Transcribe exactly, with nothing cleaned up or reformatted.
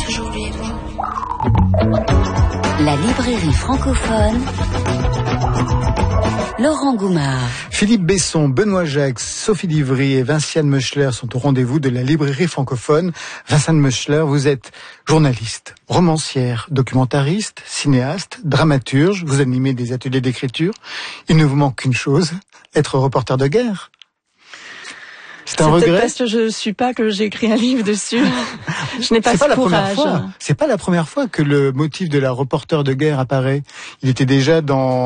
toujours vivre. La librairie francophone, Laurent Goumard. Philippe Besson, Benoît Jacques, Sophie Divry et Vinciane Meuchler sont au rendez-vous de la librairie francophone. Vinciane Meuchler, vous êtes journaliste, romancière, documentariste, cinéaste, dramaturge, vous animez des ateliers d'écriture. Il ne vous manque qu'une chose, être reporter de guerre. C'est un regret. Parce que je suis pas que j'ai écrit un livre dessus. Je n'ai pas ce pas courage. C'est pas la première fois que le motif de la reporter de guerre apparaît. Il était déjà dans